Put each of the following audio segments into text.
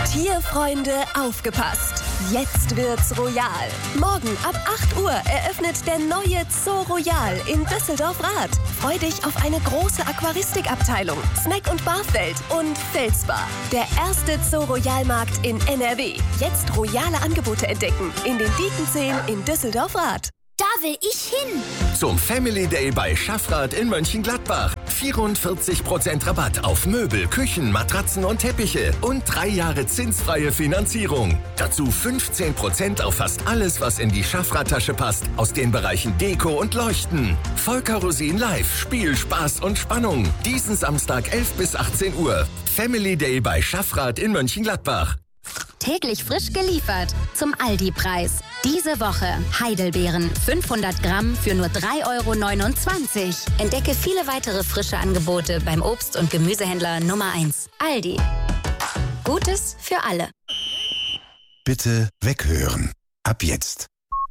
Tierfreunde, aufgepasst! Jetzt wird's royal. Morgen ab 8 Uhr eröffnet der neue Zoo Royal in Düsseldorf-Rath. Freu dich auf eine große Aquaristikabteilung, Snack- und Barfeld und Felsbar. Der erste Zoo Royal-Markt in NRW. Jetzt royale Angebote entdecken in den Diekenzehen in Düsseldorf-Rath. Da will ich hin. Zum Family Day bei Schaffrath in Mönchengladbach. 44% Rabatt auf Möbel, Küchen, Matratzen und Teppiche und 3 Jahre zinsfreie Finanzierung. Dazu 15% auf fast alles, was in die Schaffrath-Tasche passt, aus den Bereichen Deko und Leuchten. Volker Rosin live, Spiel, Spaß und Spannung. Diesen Samstag 11 bis 18 Uhr. Family Day bei Schaffrath in Mönchengladbach. Täglich frisch geliefert zum Aldi-Preis. Diese Woche Heidelbeeren 500 Gramm für nur 3,29 €. Entdecke viele weitere frische Angebote beim Obst- und Gemüsehändler Nummer 1. Aldi. Gutes für alle. Bitte weghören. Ab jetzt.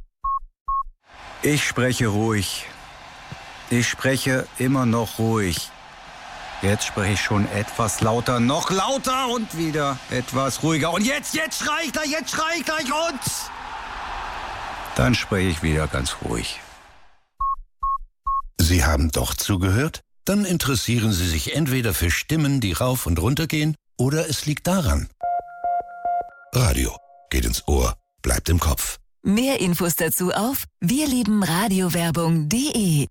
Ich spreche ruhig. Ich spreche immer noch ruhig. Jetzt spreche ich schon etwas lauter, noch lauter und wieder etwas ruhiger. Und jetzt schrei ich gleich und... Dann spreche ich wieder ganz ruhig. Sie haben doch zugehört? Dann interessieren Sie sich entweder für Stimmen, die rauf und runter gehen, oder es liegt daran. Radio geht ins Ohr, bleibt im Kopf. Mehr Infos dazu auf wirliebenradiowerbung.de.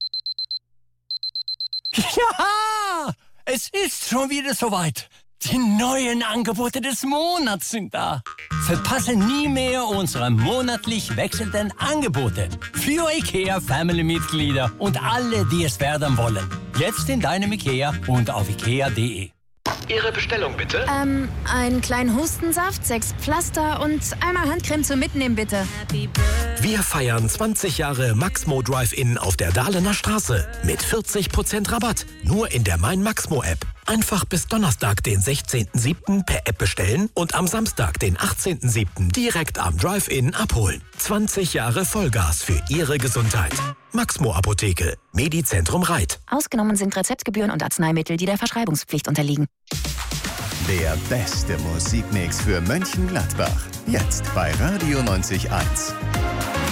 Ja, es ist schon wieder soweit. Die neuen Angebote des Monats sind da. Verpasse nie mehr unsere monatlich wechselnden Angebote. Für IKEA-Family-Mitglieder und alle, die es werden wollen. Jetzt in deinem IKEA und auf ikea.de. Ihre Bestellung bitte? Einen kleinen Hustensaft, 6 Pflaster und einmal Handcreme zum Mitnehmen, bitte. Wir feiern 20 Jahre Maxmo Drive-In auf der Dahlener Straße mit 40% Rabatt. Nur in der Mein Maxmo-App. Einfach bis Donnerstag, den 16.07. per App bestellen und am Samstag, den 18.07. direkt am Drive-In abholen. 20 Jahre Vollgas für Ihre Gesundheit. Maxmo Apotheke, Medizentrum Reit. Ausgenommen sind Rezeptgebühren und Arzneimittel, die der Verschreibungspflicht unterliegen. Der beste Musikmix für Mönchengladbach. Jetzt bei Radio 90.1.